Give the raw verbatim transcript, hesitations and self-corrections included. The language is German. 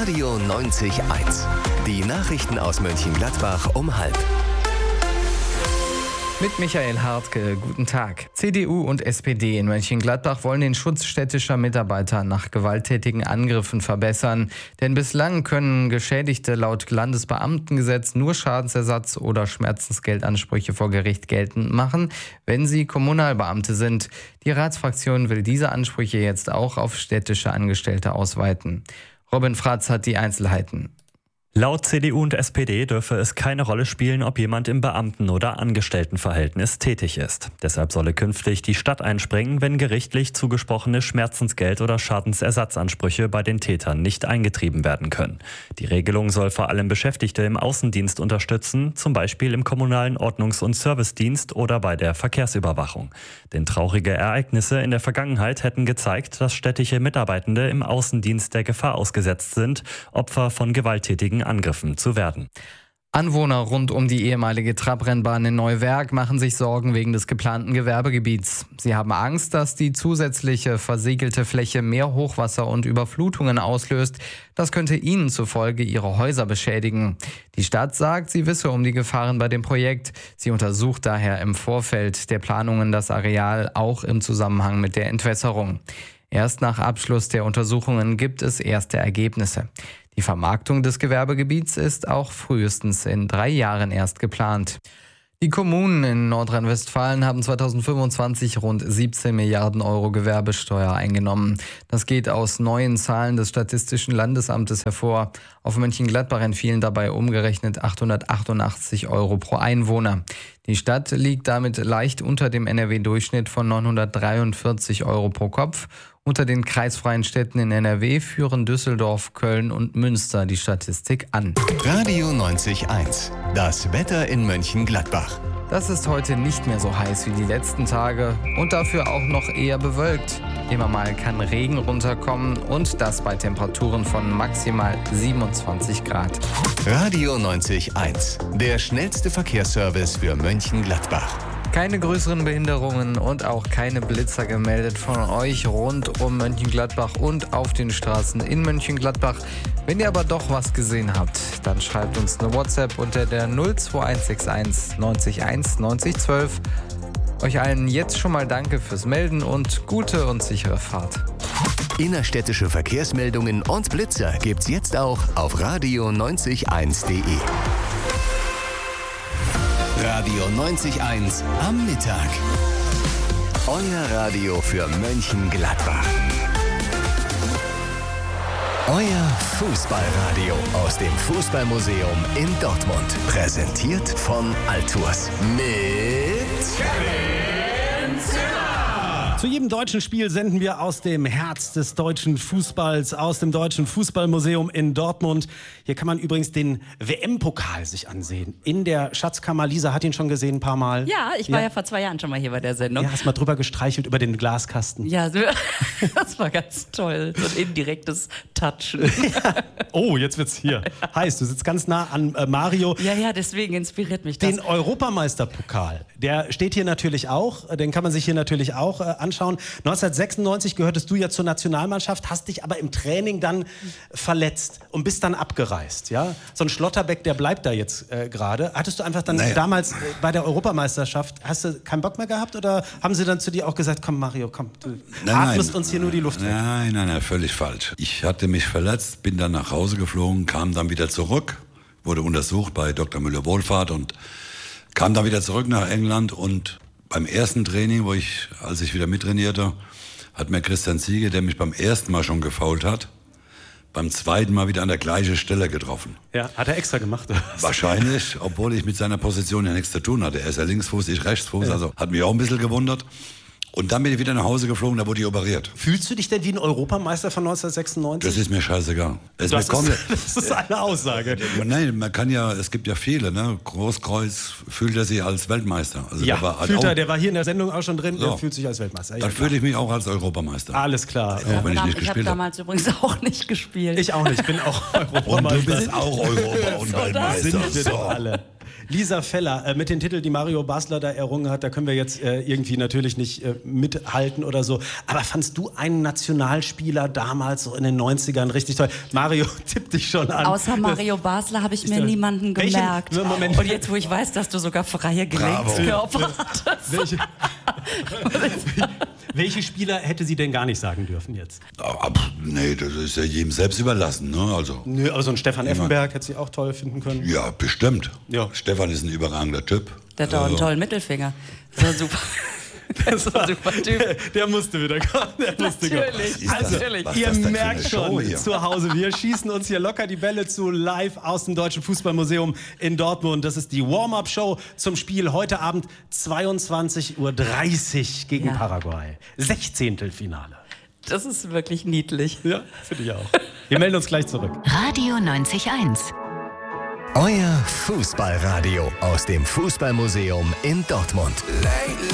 Radio neunzig Komma eins. Die Nachrichten aus Mönchengladbach um halb. Mit Michael Hartke, guten Tag. C D U und S P D in Mönchengladbach wollen den Schutz städtischer Mitarbeiter nach gewalttätigen Angriffen verbessern. Denn bislang können Geschädigte laut Landesbeamtengesetz nur Schadensersatz oder Schmerzensgeldansprüche vor Gericht geltend machen, wenn sie Kommunalbeamte sind. Die Ratsfraktion will diese Ansprüche jetzt auch auf städtische Angestellte ausweiten. Robin Fratz hat die Einzelheiten. Laut C D U und S P D dürfe es keine Rolle spielen, ob jemand im Beamten- oder Angestelltenverhältnis tätig ist. Deshalb solle künftig die Stadt einspringen, wenn gerichtlich zugesprochene Schmerzensgeld- oder Schadensersatzansprüche bei den Tätern nicht eingetrieben werden können. Die Regelung soll vor allem Beschäftigte im Außendienst unterstützen, zum Beispiel im kommunalen Ordnungs- und Servicedienst oder bei der Verkehrsüberwachung. Denn traurige Ereignisse in der Vergangenheit hätten gezeigt, dass städtische Mitarbeitende im Außendienst der Gefahr ausgesetzt sind, Opfer von gewalttätigen Angriffen zu werden. Anwohner rund um die ehemalige Trabrennbahn in Neuwerk machen sich Sorgen wegen des geplanten Gewerbegebiets. Sie haben Angst, dass die zusätzliche versiegelte Fläche mehr Hochwasser und Überflutungen auslöst. Das könnte ihnen zufolge ihre Häuser beschädigen. Die Stadt sagt, sie wisse um die Gefahren bei dem Projekt. Sie untersucht daher im Vorfeld der Planungen das Areal auch im Zusammenhang mit der Entwässerung. Erst nach Abschluss der Untersuchungen gibt es erste Ergebnisse. Die Vermarktung des Gewerbegebiets ist auch frühestens in drei Jahren erst geplant. Die Kommunen in Nordrhein-Westfalen haben zweitausendfünfundzwanzig rund siebzehn Milliarden Euro Gewerbesteuer eingenommen. Das geht aus neuen Zahlen des Statistischen Landesamtes hervor. Auf Mönchengladbach entfielen dabei umgerechnet achthundertachtundachtzig Euro pro Einwohner. Die Stadt liegt damit leicht unter dem N R W-Durchschnitt von neunhundertdreiundvierzig Euro pro Kopf. Unter den kreisfreien Städten in N R W führen Düsseldorf, Köln und Münster die Statistik an. Radio neunzig Komma eins. Das Wetter in Mönchengladbach. Das ist heute nicht mehr so heiß wie die letzten Tage und dafür auch noch eher bewölkt. Immer mal kann Regen runterkommen und das bei Temperaturen von maximal siebenundzwanzig Grad. Radio neunzig Komma eins. Der schnellste Verkehrsservice für Mönchengladbach. Keine größeren Behinderungen und auch keine Blitzer gemeldet von euch rund um Mönchengladbach und auf den Straßen in Mönchengladbach. Wenn ihr aber doch was gesehen habt, dann schreibt uns eine WhatsApp unter der null zwei eins sechs eins neunzig eins neunzig zwölf. Euch allen jetzt schon mal danke fürs Melden und gute und sichere Fahrt. Innerstädtische Verkehrsmeldungen und Blitzer gibt's jetzt auch auf radio neunzig Komma eins punkt de. Radio neunzig Komma eins am Mittag. Euer Radio für Mönchengladbach. Euer Fußballradio aus dem Fußballmuseum in Dortmund. Präsentiert von Altours. Mit Kevin Zimmer. Zu jedem deutschen Spiel senden wir aus dem Herz des deutschen Fußballs, aus dem Deutschen Fußballmuseum in Dortmund. Hier kann man übrigens den W M-Pokal sich ansehen. In der Schatzkammer. Lisa hat ihn schon gesehen ein paar Mal. Ja, ich war ja, ja vor zwei Jahren schon mal hier bei der Sendung. Ja, hast mal drüber gestreichelt über den Glaskasten. Ja, das war ganz toll. So ein indirektes Touchen. Ja. Oh, jetzt wird's hier heiß. Du sitzt ganz nah an äh, Mario. Ja, ja, deswegen inspiriert mich das. Den Europameisterpokal, der steht hier natürlich auch. Den kann man sich hier natürlich auch äh, anschauen. neunzehnhundertsechsundneunzig gehörtest du ja zur Nationalmannschaft, hast dich aber im Training dann verletzt und bist dann abgereist. Ja? So ein Schlotterbeck, der bleibt da jetzt äh, gerade. Hattest du einfach dann naja. damals äh, bei der Europameisterschaft, hast du keinen Bock mehr gehabt oder haben sie dann zu dir auch gesagt, komm Mario, komm, du nein, atmest nein. uns hier nur die Luft weg? Nein, nein, nein, völlig falsch. Ich hatte mich verletzt, bin dann nach Hause geflogen, kam dann wieder zurück, wurde untersucht bei Doktor Müller-Wohlfahrt und kam dann wieder zurück nach England und beim ersten Training, wo ich, als ich wieder mittrainierte, hat mir Christian Ziege, der mich beim ersten Mal schon gefoult hat, beim zweiten Mal wieder an der gleichen Stelle getroffen. Ja, hat er extra gemacht? Oder was? Wahrscheinlich, obwohl ich mit seiner Position ja nichts zu tun hatte. Er ist ja Linksfuß, ich Rechtsfuß, ja. Also hat mich auch ein bisschen gewundert. Und dann bin ich wieder nach Hause geflogen, da wurde ich operiert. Fühlst du dich denn wie ein Europameister von neunzehnhundertsechsundneunzig? Das ist mir scheißegal. Es das, kommt, ist, das ist eine Aussage. Nein, man kann ja, es gibt ja viele, ne? Großkreuz fühlt er sich als Weltmeister. Also ja, der war, fühlt auch, er, der war hier in der Sendung auch schon drin, so. Der fühlt sich als Weltmeister. Ja, dann fühle ich mich auch als Europameister. Alles klar. Ja, auch wenn ich nicht ich gespielt habe damals übrigens auch nicht gespielt. Ich auch nicht, ich bin auch Europameister. Und du bist auch Europa- und Weltmeister. Sind wir so. doch alle. Lisa Feller, äh, mit den Titeln, die Mario Basler da errungen hat, da können wir jetzt äh, irgendwie natürlich nicht äh, mithalten oder so. Aber fandst du einen Nationalspieler damals so in den neunzigern richtig toll? Mario tippt dich schon an. Außer Mario Basler habe ich mir niemanden gemerkt. Welchen? Moment. Und jetzt, wo ich weiß, dass du sogar freie Gelegenskörper hattest. Welche, welche Spieler hätte sie denn gar nicht sagen dürfen jetzt? Aber, nee, das ist ja jedem selbst überlassen. Ne? Also, Nö, aber so ein Stefan Effenberg hätte sie auch toll finden können. ja, bestimmt. Ja. Stefan ist ein überragender Typ. Der hat doch einen Also, tollen Mittelfinger. So super. Das war ein super Typ. Der, der musste wieder kommen. Der musste Natürlich, ist das- natürlich. was- Ihr das denn für merkt eine Show schon hier? zu Hause, wir schießen uns hier locker die Bälle zu, live aus dem Deutschen Fußballmuseum in Dortmund. Das ist die Warm-Up-Show zum Spiel heute Abend zweiundzwanzig Uhr dreißig gegen Ja. Paraguay. Sechzehntelfinale. Das ist wirklich niedlich. Ja, finde ich auch. Wir melden uns gleich zurück. Radio neunzig Eins. Euer Fußballradio aus dem Fußballmuseum in Dortmund.